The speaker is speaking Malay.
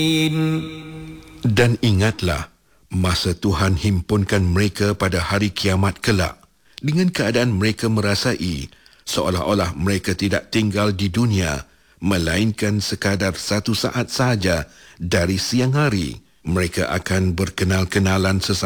Dan ingatlah, masa Tuhan himpunkan mereka pada hari kiamat kelak, dengan keadaan mereka merasai seolah-olah mereka tidak tinggal di dunia, melainkan sekadar satu saat sahaja dari siang hari. Mereka akan berkenal-kenalan sesama